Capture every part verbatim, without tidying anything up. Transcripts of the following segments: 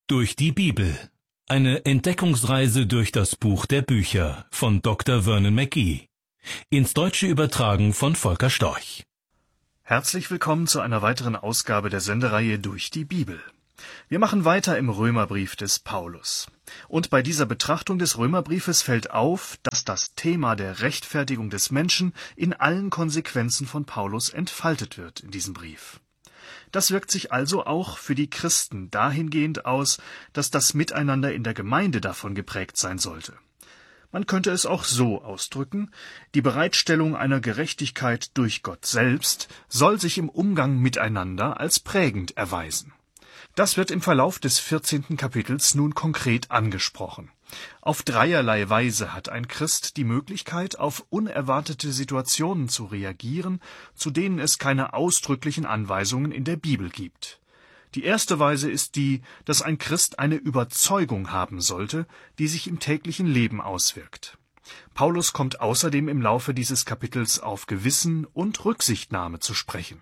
Durch die Bibel. Eine Entdeckungsreise durch das Buch der Bücher von Doktor Vernon McGee. Ins Deutsche übertragen von Volker Storch. Herzlich willkommen zu einer weiteren Ausgabe der Sendereihe Durch die Bibel. Wir machen weiter im Römerbrief des Paulus. Und bei dieser Betrachtung des Römerbriefes fällt auf, dass das Thema der Rechtfertigung des Menschen in allen Konsequenzen von Paulus entfaltet wird in diesem Brief. Das wirkt sich also auch für die Christen dahingehend aus, dass das Miteinander in der Gemeinde davon geprägt sein sollte. Man könnte es auch so ausdrücken: Die Bereitstellung einer Gerechtigkeit durch Gott selbst soll sich im Umgang miteinander als prägend erweisen. Das wird im Verlauf des vierzehnten Kapitels nun konkret angesprochen. Auf dreierlei Weise hat ein Christ die Möglichkeit, auf unerwartete Situationen zu reagieren, zu denen es keine ausdrücklichen Anweisungen in der Bibel gibt. Die erste Weise ist die, dass ein Christ eine Überzeugung haben sollte, die sich im täglichen Leben auswirkt. Paulus kommt außerdem im Laufe dieses Kapitels auf Gewissen und Rücksichtnahme zu sprechen.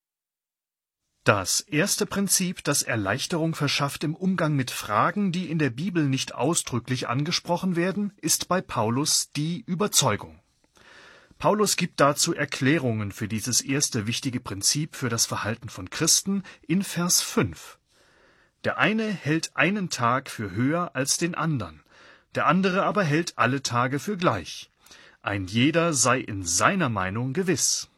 Das erste Prinzip, das Erleichterung verschafft im Umgang mit Fragen, die in der Bibel nicht ausdrücklich angesprochen werden, ist bei Paulus die Überzeugung. Paulus gibt dazu Erklärungen für dieses erste wichtige Prinzip für das Verhalten von Christen in Vers fünf. Der eine hält einen Tag für höher als den andern, der andere aber hält alle Tage für gleich. Ein jeder sei in seiner Meinung gewiss.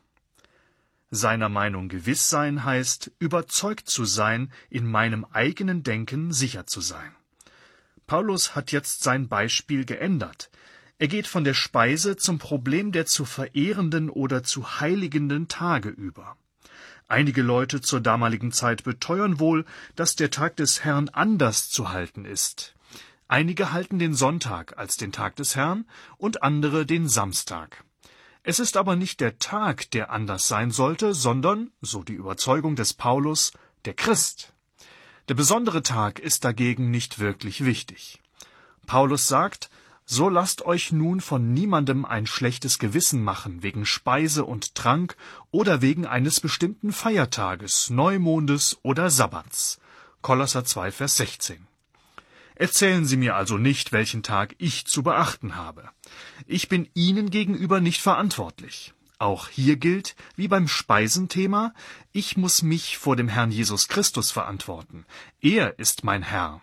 Seiner Meinung gewiss sein heißt, überzeugt zu sein, in meinem eigenen Denken sicher zu sein. Paulus hat jetzt sein Beispiel geändert. Er geht von der Speise zum Problem der zu verehrenden oder zu heiligenden Tage über. Einige Leute zur damaligen Zeit beteuern wohl, dass der Tag des Herrn anders zu halten ist. Einige halten den Sonntag als den Tag des Herrn und andere den Samstag. Es ist aber nicht der Tag, der anders sein sollte, sondern, so die Überzeugung des Paulus, der Christ. Der besondere Tag ist dagegen nicht wirklich wichtig. Paulus sagt: So lasst euch nun von niemandem ein schlechtes Gewissen machen wegen Speise und Trank oder wegen eines bestimmten Feiertages, Neumondes oder Sabbats. Kolosser zwei, Vers sechzehn. Erzählen Sie mir also nicht, welchen Tag ich zu beachten habe. Ich bin Ihnen gegenüber nicht verantwortlich. Auch hier gilt, wie beim Speisenthema, ich muss mich vor dem Herrn Jesus Christus verantworten. Er ist mein Herr.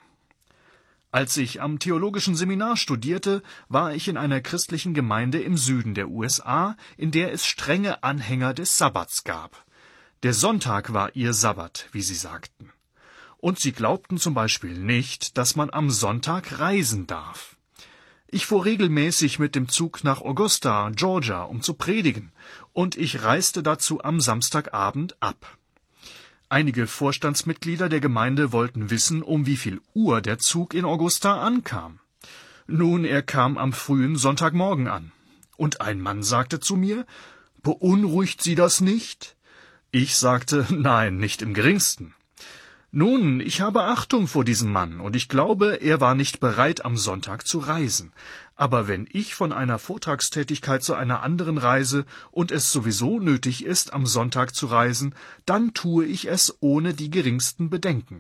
Als ich am theologischen Seminar studierte, war ich in einer christlichen Gemeinde im Süden der U S A, in der es strenge Anhänger des Sabbats gab. Der Sonntag war ihr Sabbat, wie sie sagten. Und sie glaubten zum Beispiel nicht, dass man am Sonntag reisen darf. Ich fuhr regelmäßig mit dem Zug nach Augusta, Georgia, um zu predigen, und ich reiste dazu am Samstagabend ab. Einige Vorstandsmitglieder der Gemeinde wollten wissen, um wie viel Uhr der Zug in Augusta ankam. Nun, er kam am frühen Sonntagmorgen an. Und ein Mann sagte zu mir: »Beunruhigt Sie das nicht?« Ich sagte: »Nein, nicht im geringsten.« Nun, ich habe Achtung vor diesem Mann, und ich glaube, er war nicht bereit, am Sonntag zu reisen. Aber wenn ich von einer Vortragstätigkeit zu einer anderen reise und es sowieso nötig ist, am Sonntag zu reisen, dann tue ich es ohne die geringsten Bedenken.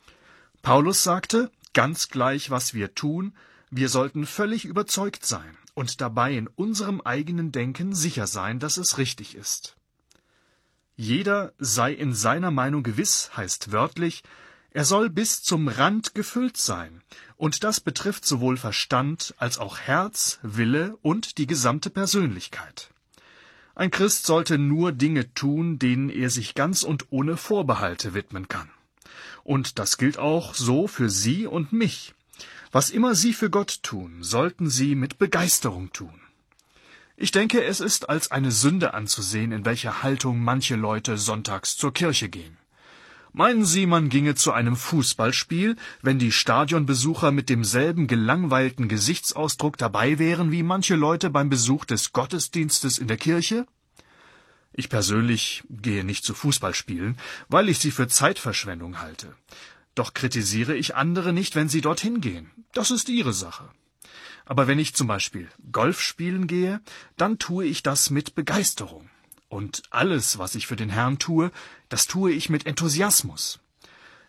Paulus sagte, ganz gleich, was wir tun, wir sollten völlig überzeugt sein und dabei in unserem eigenen Denken sicher sein, dass es richtig ist. Jeder sei in seiner Meinung gewiss, heißt wörtlich, er soll bis zum Rand gefüllt sein, und das betrifft sowohl Verstand als auch Herz, Wille und die gesamte Persönlichkeit. Ein Christ sollte nur Dinge tun, denen er sich ganz und ohne Vorbehalte widmen kann. Und das gilt auch so für Sie und mich. Was immer Sie für Gott tun, sollten Sie mit Begeisterung tun. Ich denke, es ist als eine Sünde anzusehen, in welcher Haltung manche Leute sonntags zur Kirche gehen. Meinen Sie, man ginge zu einem Fußballspiel, wenn die Stadionbesucher mit demselben gelangweilten Gesichtsausdruck dabei wären wie manche Leute beim Besuch des Gottesdienstes in der Kirche? Ich persönlich gehe nicht zu Fußballspielen, weil ich sie für Zeitverschwendung halte. Doch kritisiere ich andere nicht, wenn sie dorthin gehen. Das ist ihre Sache. Aber wenn ich zum Beispiel Golf spielen gehe, dann tue ich das mit Begeisterung. Und alles, was ich für den Herrn tue, das tue ich mit Enthusiasmus.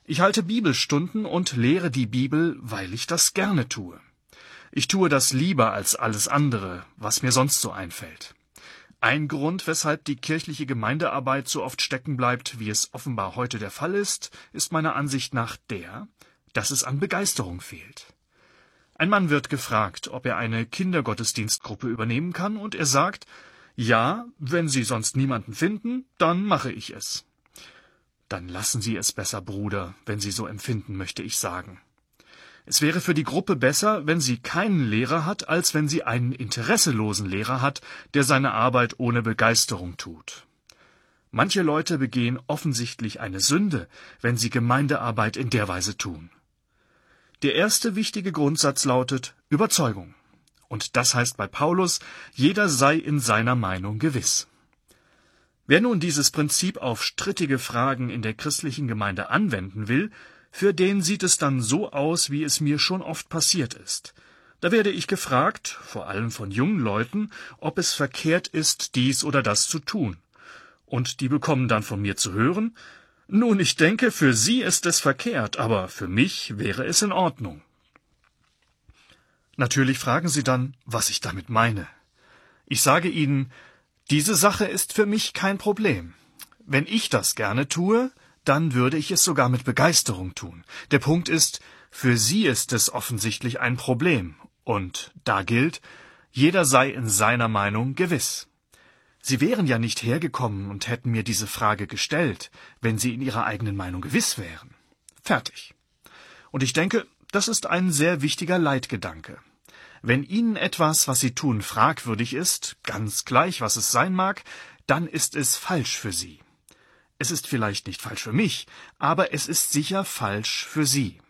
Ich halte Bibelstunden und lehre die Bibel, weil ich das gerne tue. Ich tue das lieber als alles andere, was mir sonst so einfällt. Ein Grund, weshalb die kirchliche Gemeindearbeit so oft stecken bleibt, wie es offenbar heute der Fall ist, ist meiner Ansicht nach der, dass es an Begeisterung fehlt. Ein Mann wird gefragt, ob er eine Kindergottesdienstgruppe übernehmen kann, und er sagt, ja, wenn Sie sonst niemanden finden, dann mache ich es. Dann lassen Sie es besser, Bruder, wenn Sie so empfinden, möchte ich sagen. Es wäre für die Gruppe besser, wenn sie keinen Lehrer hat, als wenn sie einen interesselosen Lehrer hat, der seine Arbeit ohne Begeisterung tut. Manche Leute begehen offensichtlich eine Sünde, wenn sie Gemeindearbeit in der Weise tun. Der erste wichtige Grundsatz lautet Überzeugung. Und das heißt bei Paulus, jeder sei in seiner Meinung gewiss. Wer nun dieses Prinzip auf strittige Fragen in der christlichen Gemeinde anwenden will, für den sieht es dann so aus, wie es mir schon oft passiert ist. Da werde ich gefragt, vor allem von jungen Leuten, ob es verkehrt ist, dies oder das zu tun. Und die bekommen dann von mir zu hören, nun, ich denke, für Sie ist es verkehrt, aber für mich wäre es in Ordnung. Natürlich fragen Sie dann, was ich damit meine. Ich sage Ihnen, diese Sache ist für mich kein Problem. Wenn ich das gerne tue, dann würde ich es sogar mit Begeisterung tun. Der Punkt ist, für Sie ist es offensichtlich ein Problem. Und da gilt, jeder sei in seiner Meinung gewiss. Sie wären ja nicht hergekommen und hätten mir diese Frage gestellt, wenn Sie in Ihrer eigenen Meinung gewiss wären. Fertig. Und ich denke, das ist ein sehr wichtiger Leitgedanke. Wenn Ihnen etwas, was Sie tun, fragwürdig ist, ganz gleich, was es sein mag, dann ist es falsch für Sie. Es ist vielleicht nicht falsch für mich, aber es ist sicher falsch für Sie.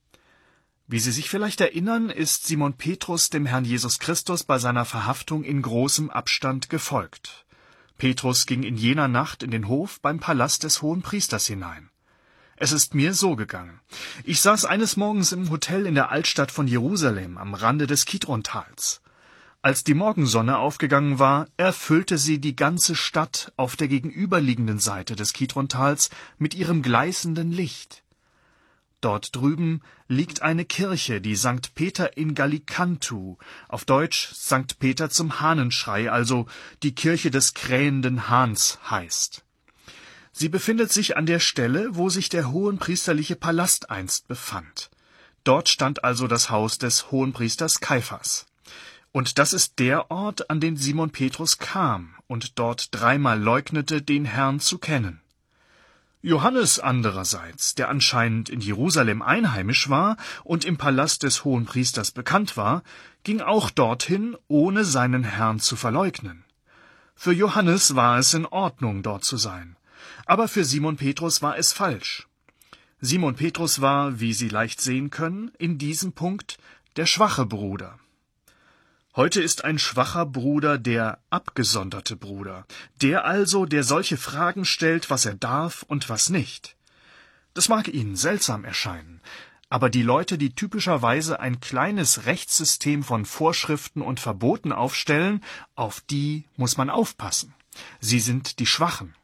Wie Sie sich vielleicht erinnern, ist Simon Petrus dem Herrn Jesus Christus bei seiner Verhaftung in großem Abstand gefolgt. Petrus ging in jener Nacht in den Hof beim Palast des Hohenpriesters hinein. Es ist mir so gegangen. Ich saß eines Morgens im Hotel in der Altstadt von Jerusalem am Rande des Kidrontals. Als die Morgensonne aufgegangen war, erfüllte sie die ganze Stadt auf der gegenüberliegenden Seite des Kidrontals mit ihrem gleißenden Licht. Dort drüben liegt eine Kirche, die Sankt Peter in Gallicantu, auf Deutsch Sankt Peter zum Hahnenschrei, also die Kirche des krähenden Hahns heißt. Sie befindet sich an der Stelle, wo sich der hohenpriesterliche Palast einst befand. Dort stand also das Haus des Hohenpriesters Kaiphas. Und das ist der Ort, an den Simon Petrus kam und dort dreimal leugnete, den Herrn zu kennen. Johannes andererseits, der anscheinend in Jerusalem einheimisch war und im Palast des Hohenpriesters bekannt war, ging auch dorthin, ohne seinen Herrn zu verleugnen. Für Johannes war es in Ordnung, dort zu sein. Aber für Simon Petrus war es falsch. Simon Petrus war, wie Sie leicht sehen können, in diesem Punkt der schwache Bruder. Heute ist ein schwacher Bruder der abgesonderte Bruder, der also, der solche Fragen stellt, was er darf und was nicht. Das mag Ihnen seltsam erscheinen, aber die Leute, die typischerweise ein kleines Rechtssystem von Vorschriften und Verboten aufstellen, auf die muss man aufpassen. Sie sind die Schwachen.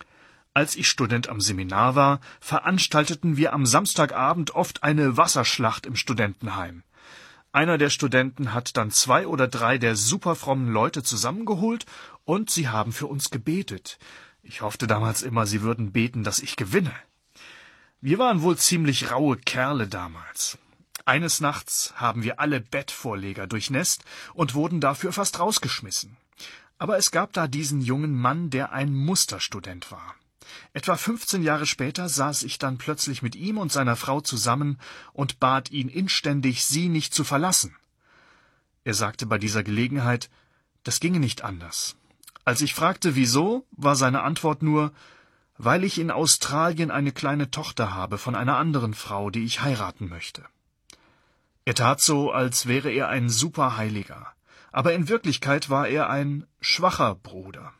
Als ich Student am Seminar war, veranstalteten wir am Samstagabend oft eine Wasserschlacht im Studentenheim. Einer der Studenten hat dann zwei oder drei der superfrommen Leute zusammengeholt und sie haben für uns gebetet. Ich hoffte damals immer, sie würden beten, dass ich gewinne. Wir waren wohl ziemlich raue Kerle damals. Eines Nachts haben wir alle Bettvorleger durchnässt und wurden dafür fast rausgeschmissen. Aber es gab da diesen jungen Mann, der ein Musterstudent war. Etwa fünfzehn Jahre später saß ich dann plötzlich mit ihm und seiner Frau zusammen und bat ihn inständig, sie nicht zu verlassen. Er sagte bei dieser Gelegenheit, das ginge nicht anders. Als ich fragte, wieso, war seine Antwort nur, weil ich in Australien eine kleine Tochter habe von einer anderen Frau, die ich heiraten möchte. Er tat so, als wäre er ein Superheiliger, aber in Wirklichkeit war er ein schwacher Bruder.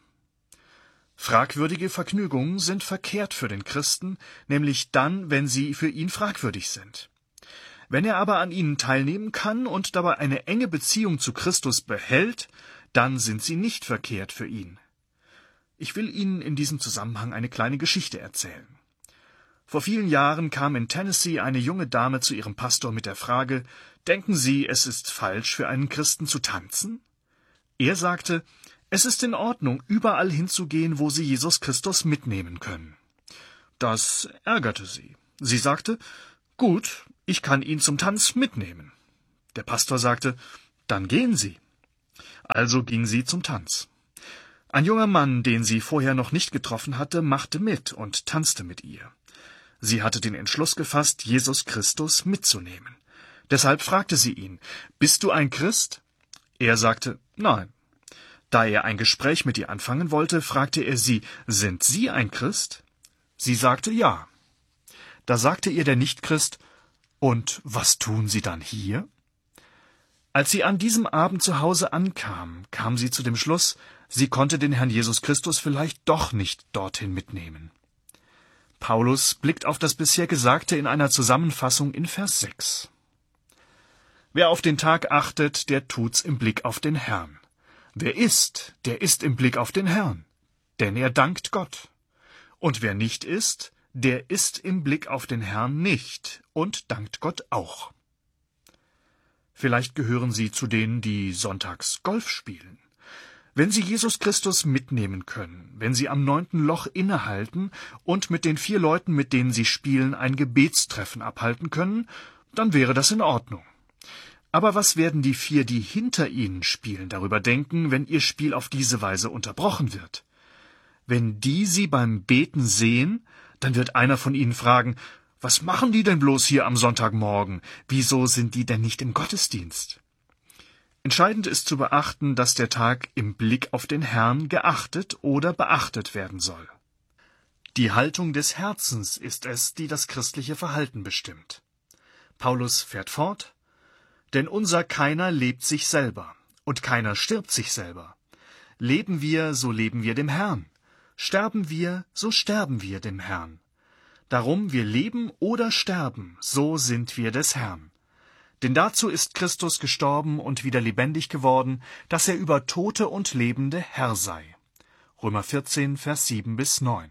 Fragwürdige Vergnügungen sind verkehrt für den Christen, nämlich dann, wenn sie für ihn fragwürdig sind. Wenn er aber an ihnen teilnehmen kann und dabei eine enge Beziehung zu Christus behält, dann sind sie nicht verkehrt für ihn. Ich will Ihnen in diesem Zusammenhang eine kleine Geschichte erzählen. Vor vielen Jahren kam in Tennessee eine junge Dame zu ihrem Pastor mit der Frage: Denken Sie, es ist falsch, für einen Christen zu tanzen? Er sagte, es ist in Ordnung, überall hinzugehen, wo Sie Jesus Christus mitnehmen können. Das ärgerte sie. Sie sagte, gut, ich kann ihn zum Tanz mitnehmen. Der Pastor sagte, dann gehen Sie. Also ging sie zum Tanz. Ein junger Mann, den sie vorher noch nicht getroffen hatte, machte mit und tanzte mit ihr. Sie hatte den Entschluss gefasst, Jesus Christus mitzunehmen. Deshalb fragte sie ihn, »Bist du ein Christ?« Er sagte, »Nein.« Da er ein Gespräch mit ihr anfangen wollte, fragte er sie, »Sind Sie ein Christ?« Sie sagte, »Ja.« Da sagte ihr der Nichtchrist, »Und was tun Sie dann hier?« Als sie an diesem Abend zu Hause ankam, kam sie zu dem Schluss, sie konnte den Herrn Jesus Christus vielleicht doch nicht dorthin mitnehmen. Paulus blickt auf das bisher Gesagte in einer Zusammenfassung in Vers sechs. Wer auf den Tag achtet, der tut's im Blick auf den Herrn. Wer isst, der isst im Blick auf den Herrn, denn er dankt Gott. Und wer nicht isst, der isst im Blick auf den Herrn nicht und dankt Gott auch. Vielleicht gehören Sie zu denen, die sonntags Golf spielen. Wenn Sie Jesus Christus mitnehmen können, wenn Sie am neunten Loch innehalten und mit den vier Leuten, mit denen Sie spielen, ein Gebetstreffen abhalten können, dann wäre das in Ordnung. Aber was werden die vier, die hinter Ihnen spielen, darüber denken, wenn Ihr Spiel auf diese Weise unterbrochen wird? Wenn die Sie beim Beten sehen, dann wird einer von Ihnen fragen, was machen die denn bloß hier am Sonntagmorgen? Wieso sind die denn nicht im Gottesdienst? Entscheidend ist zu beachten, dass der Tag im Blick auf den Herrn geachtet oder beachtet werden soll. Die Haltung des Herzens ist es, die das christliche Verhalten bestimmt. Paulus fährt fort, denn unser Keiner lebt sich selber, und keiner stirbt sich selber. Leben wir, so leben wir dem Herrn. Sterben wir, so sterben wir dem Herrn. Darum, wir leben oder sterben, so sind wir des Herrn. Denn dazu ist Christus gestorben und wieder lebendig geworden, dass er über Tote und Lebende Herr sei. Römer vierzehn, Vers sieben bis neun.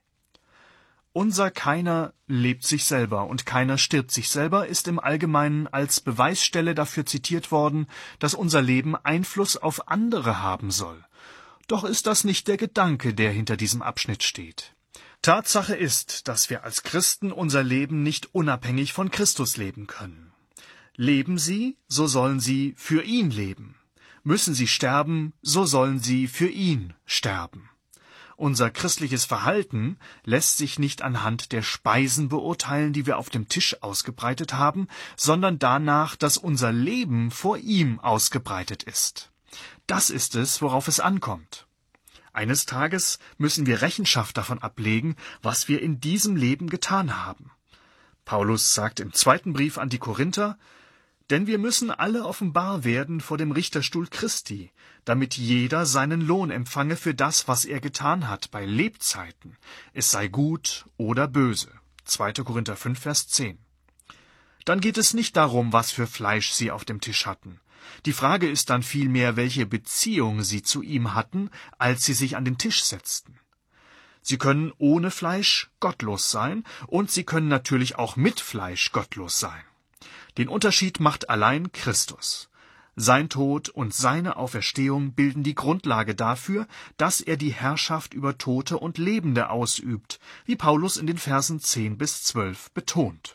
Unser Keiner lebt sich selber und keiner stirbt sich selber ist im Allgemeinen als Beweisstelle dafür zitiert worden, dass unser Leben Einfluss auf andere haben soll. Doch ist das nicht der Gedanke, der hinter diesem Abschnitt steht. Tatsache ist, dass wir als Christen unser Leben nicht unabhängig von Christus leben können. Leben sie, so sollen sie für ihn leben. Müssen sie sterben, so sollen sie für ihn sterben. Unser christliches Verhalten lässt sich nicht anhand der Speisen beurteilen, die wir auf dem Tisch ausgebreitet haben, sondern danach, dass unser Leben vor ihm ausgebreitet ist. Das ist es, worauf es ankommt. Eines Tages müssen wir Rechenschaft davon ablegen, was wir in diesem Leben getan haben. Paulus sagt im zweiten Brief an die Korinther, denn wir müssen alle offenbar werden vor dem Richterstuhl Christi, damit jeder seinen Lohn empfange für das, was er getan hat bei Lebzeiten, es sei gut oder böse. zweiter Korinther fünf, Vers zehn. Dann geht es nicht darum, was für Fleisch sie auf dem Tisch hatten. Die Frage ist dann vielmehr, welche Beziehung sie zu ihm hatten, als sie sich an den Tisch setzten. Sie können ohne Fleisch gottlos sein, und sie können natürlich auch mit Fleisch gottlos sein. Den Unterschied macht allein Christus. Sein Tod und seine Auferstehung bilden die Grundlage dafür, dass er die Herrschaft über Tote und Lebende ausübt, wie Paulus in den Versen zehn bis zwölf betont.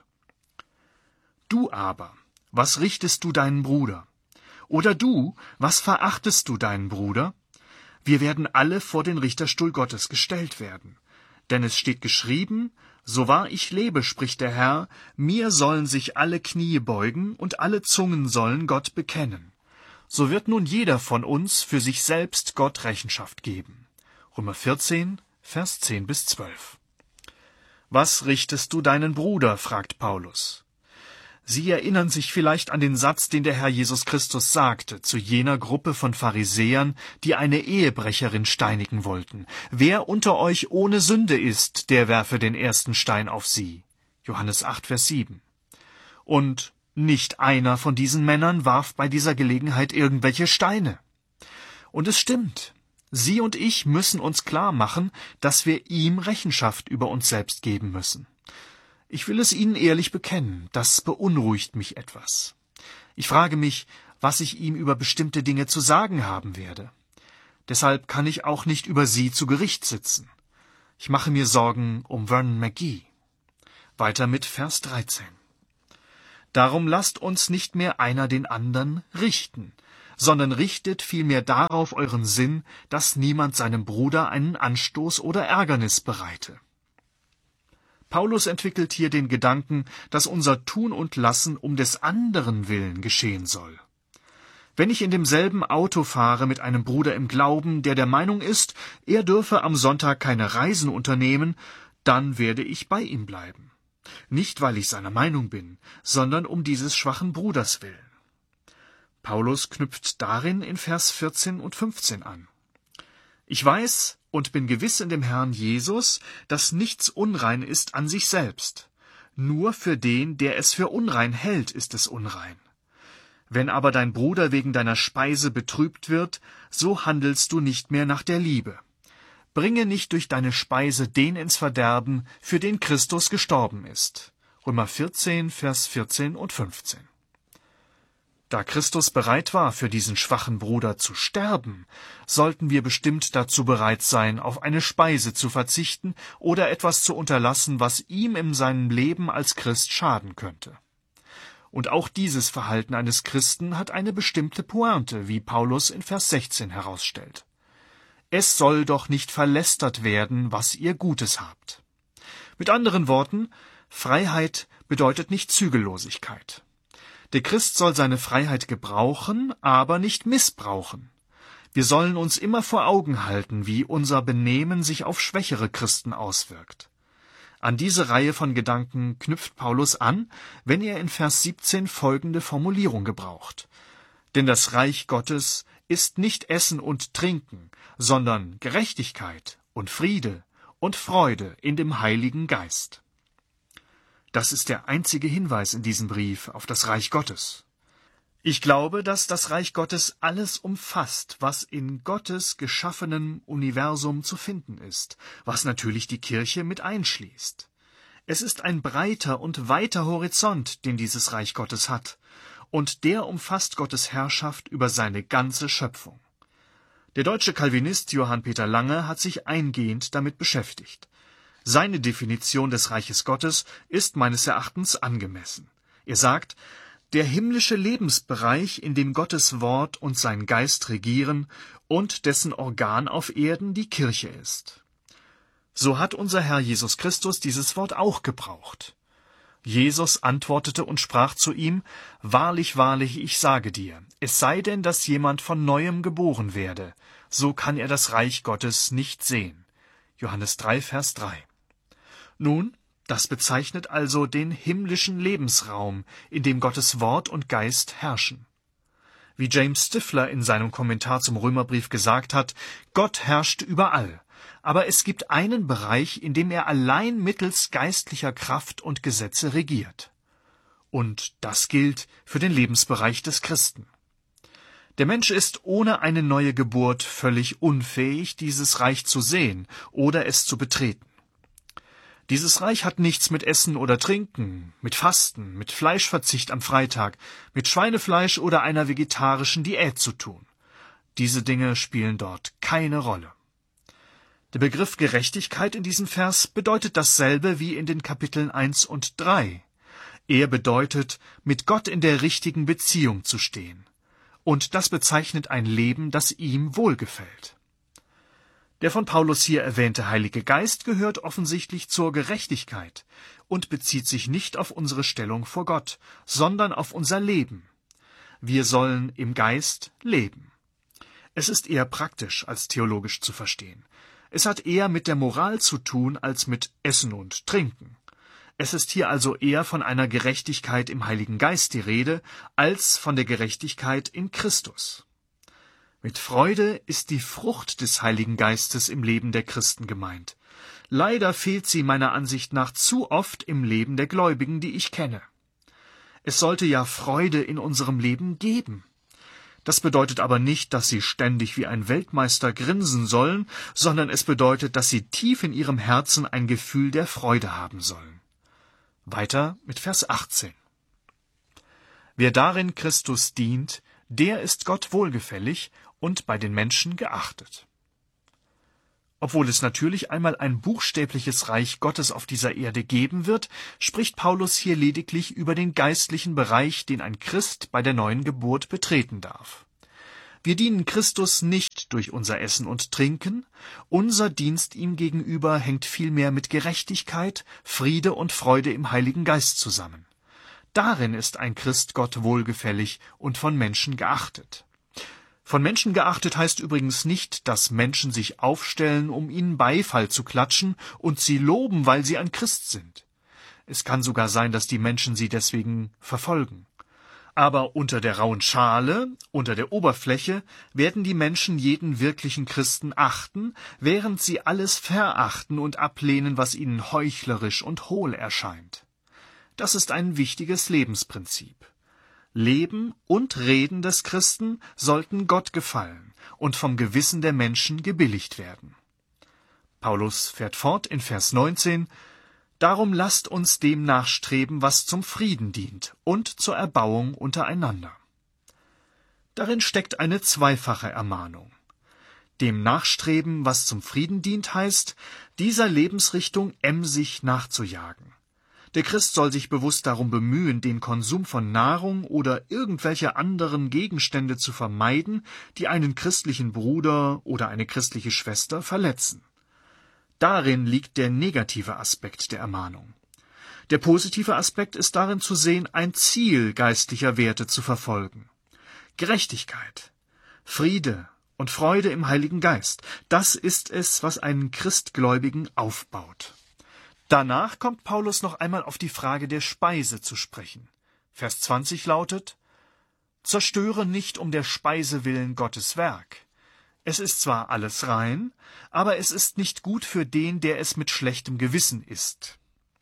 Du aber, was richtest du deinen Bruder? Oder du, was verachtest du deinen Bruder? Wir werden alle vor den Richterstuhl Gottes gestellt werden. Denn es steht geschrieben, so wahr ich lebe, spricht der Herr, mir sollen sich alle Knie beugen und alle Zungen sollen Gott bekennen. So wird nun jeder von uns für sich selbst Gott Rechenschaft geben. Römer vierzehn, Vers zehn bis zwölf. Was richtest du deinen Bruder? Fragt Paulus. Sie erinnern sich vielleicht an den Satz, den der Herr Jesus Christus sagte zu jener Gruppe von Pharisäern, die eine Ehebrecherin steinigen wollten. Wer unter euch ohne Sünde ist, der werfe den ersten Stein auf sie. Johannes acht, Vers sieben. Und nicht einer von diesen Männern warf bei dieser Gelegenheit irgendwelche Steine. Und es stimmt. Sie und ich müssen uns klar machen, dass wir ihm Rechenschaft über uns selbst geben müssen. Ich will es Ihnen ehrlich bekennen, das beunruhigt mich etwas. Ich frage mich, was ich ihm über bestimmte Dinge zu sagen haben werde. Deshalb kann ich auch nicht über Sie zu Gericht sitzen. Ich mache mir Sorgen um Vernon McGee. Weiter mit Vers dreizehn. Darum lasst uns nicht mehr einer den anderen richten, sondern richtet vielmehr darauf euren Sinn, dass niemand seinem Bruder einen Anstoß oder Ärgernis bereite. Paulus entwickelt hier den Gedanken, dass unser Tun und Lassen um des anderen willen geschehen soll. Wenn ich in demselben Auto fahre mit einem Bruder im Glauben, der der Meinung ist, er dürfe am Sonntag keine Reisen unternehmen, dann werde ich bei ihm bleiben. Nicht, weil ich seiner Meinung bin, sondern um dieses schwachen Bruders willen. Paulus knüpft darin in Vers vierzehn und fünfzehn an. Ich weiß und bin gewiss in dem Herrn Jesus, dass nichts unrein ist an sich selbst. Nur für den, der es für unrein hält, ist es unrein. Wenn aber dein Bruder wegen deiner Speise betrübt wird, so handelst du nicht mehr nach der Liebe. Bringe nicht durch deine Speise den ins Verderben, für den Christus gestorben ist. Römer vierzehn, Vers vierzehn und fünfzehn. Da Christus bereit war, für diesen schwachen Bruder zu sterben, sollten wir bestimmt dazu bereit sein, auf eine Speise zu verzichten oder etwas zu unterlassen, was ihm in seinem Leben als Christ schaden könnte. Und auch dieses Verhalten eines Christen hat eine bestimmte Pointe, wie Paulus in Vers sechzehn herausstellt. Es soll doch nicht verlästert werden, was ihr Gutes habt. Mit anderen Worten, Freiheit bedeutet nicht Zügellosigkeit. Der Christ soll seine Freiheit gebrauchen, aber nicht missbrauchen. Wir sollen uns immer vor Augen halten, wie unser Benehmen sich auf schwächere Christen auswirkt. An diese Reihe von Gedanken knüpft Paulus an, wenn er in Vers siebzehn folgende Formulierung gebraucht. Denn das Reich Gottes ist nicht Essen und Trinken, sondern Gerechtigkeit und Friede und Freude in dem Heiligen Geist. Das ist der einzige Hinweis in diesem Brief auf das Reich Gottes. Ich glaube, dass das Reich Gottes alles umfasst, was in Gottes geschaffenem Universum zu finden ist, was natürlich die Kirche mit einschließt. Es ist ein breiter und weiter Horizont, den dieses Reich Gottes hat, und der umfasst Gottes Herrschaft über seine ganze Schöpfung. Der deutsche Calvinist Johann Peter Lange hat sich eingehend damit beschäftigt. Seine Definition des Reiches Gottes ist meines Erachtens angemessen. Er sagt, der himmlische Lebensbereich, in dem Gottes Wort und sein Geist regieren und dessen Organ auf Erden die Kirche ist. So hat unser Herr Jesus Christus dieses Wort auch gebraucht. Jesus antwortete und sprach zu ihm, »Wahrlich, wahrlich, ich sage dir, es sei denn, dass jemand von Neuem geboren werde, so kann er das Reich Gottes nicht sehen.« Johannes drei, Vers drei. Nun, das bezeichnet also den himmlischen Lebensraum, in dem Gottes Wort und Geist herrschen. Wie James Stifler in seinem Kommentar zum Römerbrief gesagt hat, Gott herrscht überall, aber es gibt einen Bereich, in dem er allein mittels geistlicher Kraft und Gesetze regiert. Und das gilt für den Lebensbereich des Christen. Der Mensch ist ohne eine neue Geburt völlig unfähig, dieses Reich zu sehen oder es zu betreten. Dieses Reich hat nichts mit Essen oder Trinken, mit Fasten, mit Fleischverzicht am Freitag, mit Schweinefleisch oder einer vegetarischen Diät zu tun. Diese Dinge spielen dort keine Rolle. Der Begriff Gerechtigkeit in diesem Vers bedeutet dasselbe wie in den Kapiteln eins und drei. Er bedeutet, mit Gott in der richtigen Beziehung zu stehen. Und das bezeichnet ein Leben, das ihm wohlgefällt. Der von Paulus hier erwähnte Heilige Geist gehört offensichtlich zur Gerechtigkeit und bezieht sich nicht auf unsere Stellung vor Gott, sondern auf unser Leben. Wir sollen im Geist leben. Es ist eher praktisch als theologisch zu verstehen. Es hat eher mit der Moral zu tun als mit Essen und Trinken. Es ist hier also eher von einer Gerechtigkeit im Heiligen Geist die Rede, als von der Gerechtigkeit in Christus. Mit Freude ist die Frucht des Heiligen Geistes im Leben der Christen gemeint. Leider fehlt sie meiner Ansicht nach zu oft im Leben der Gläubigen, die ich kenne. Es sollte ja Freude in unserem Leben geben. Das bedeutet aber nicht, dass sie ständig wie ein Weltmeister grinsen sollen, sondern es bedeutet, dass sie tief in ihrem Herzen ein Gefühl der Freude haben sollen. Weiter mit Vers achtzehn. Wer darin Christus dient, der ist Gott wohlgefällig und bei den Menschen geachtet. Obwohl es natürlich einmal ein buchstäbliches Reich Gottes auf dieser Erde geben wird, spricht Paulus hier lediglich über den geistlichen Bereich, den ein Christ bei der neuen Geburt betreten darf. Wir dienen Christus nicht durch unser Essen und Trinken, unser Dienst ihm gegenüber hängt vielmehr mit Gerechtigkeit, Friede und Freude im Heiligen Geist zusammen. Darin ist ein Christ Gott wohlgefällig und von Menschen geachtet. Von Menschen geachtet heißt übrigens nicht, dass Menschen sich aufstellen, um ihnen Beifall zu klatschen und sie loben, weil sie ein Christ sind. Es kann sogar sein, dass die Menschen sie deswegen verfolgen. Aber unter der rauen Schale, unter der Oberfläche, werden die Menschen jeden wirklichen Christen achten, während sie alles verachten und ablehnen, was ihnen heuchlerisch und hohl erscheint. Das ist ein wichtiges Lebensprinzip. Leben und Reden des Christen sollten Gott gefallen und vom Gewissen der Menschen gebilligt werden. Paulus fährt fort in Vers neunzehn: Darum lasst uns dem nachstreben, was zum Frieden dient und zur Erbauung untereinander. Darin steckt eine zweifache Ermahnung. Dem nachstreben, was zum Frieden dient, heißt, dieser Lebensrichtung emsig nachzujagen. Der Christ soll sich bewusst darum bemühen, den Konsum von Nahrung oder irgendwelcher anderen Gegenstände zu vermeiden, die einen christlichen Bruder oder eine christliche Schwester verletzen. Darin liegt der negative Aspekt der Ermahnung. Der positive Aspekt ist darin zu sehen, ein Ziel geistlicher Werte zu verfolgen. Gerechtigkeit, Friede und Freude im Heiligen Geist, das ist es, was einen Christgläubigen aufbaut. Danach kommt Paulus noch einmal auf die Frage der Speise zu sprechen. Vers zwanzig lautet: Zerstöre nicht um der Speise willen Gottes Werk. Es ist zwar alles rein, aber es ist nicht gut für den, der es mit schlechtem Gewissen isst.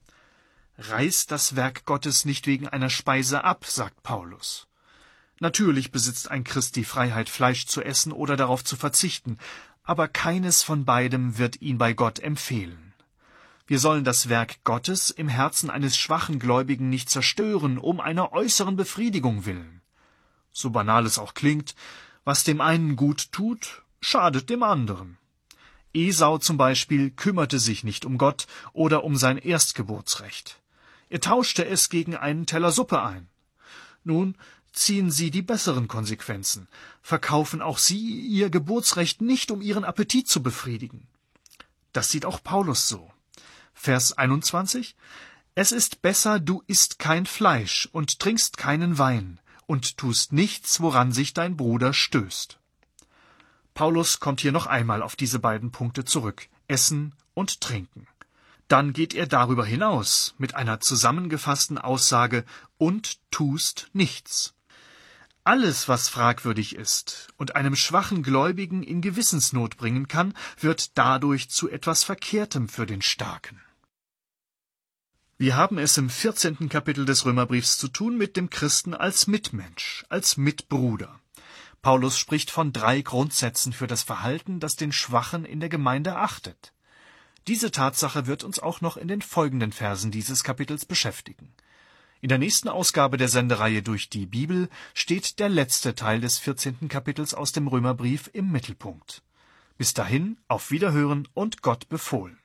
Reiß das Werk Gottes nicht wegen einer Speise ab, sagt Paulus. Natürlich besitzt ein Christ die Freiheit, Fleisch zu essen oder darauf zu verzichten, aber keines von beidem wird ihn bei Gott empfehlen. Wir sollen das Werk Gottes im Herzen eines schwachen Gläubigen nicht zerstören, um einer äußeren Befriedigung willen. So banal es auch klingt, was dem einen gut tut, schadet dem anderen. Esau zum Beispiel kümmerte sich nicht um Gott oder um sein Erstgeburtsrecht. Er tauschte es gegen einen Teller Suppe ein. Nun ziehen Sie die besseren Konsequenzen. Verkaufen auch Sie Ihr Geburtsrecht nicht, um Ihren Appetit zu befriedigen. Das sieht auch Paulus so. Vers einundzwanzig: Es ist besser, du isst kein Fleisch und trinkst keinen Wein und tust nichts, woran sich dein Bruder stößt. Paulus kommt hier noch einmal auf diese beiden Punkte zurück: Essen und Trinken. Dann geht er darüber hinaus mit einer zusammengefassten Aussage: und tust nichts. Alles, was fragwürdig ist und einem schwachen Gläubigen in Gewissensnot bringen kann, wird dadurch zu etwas Verkehrtem für den Starken. Wir haben es im vierzehnten Kapitel des Römerbriefs zu tun mit dem Christen als Mitmensch, als Mitbruder. Paulus spricht von drei Grundsätzen für das Verhalten, das den Schwachen in der Gemeinde achtet. Diese Tatsache wird uns auch noch in den folgenden Versen dieses Kapitels beschäftigen. In der nächsten Ausgabe der Sendereihe Durch die Bibel steht der letzte Teil des vierzehnten Kapitels aus dem Römerbrief im Mittelpunkt. Bis dahin, auf Wiederhören und Gott befohlen.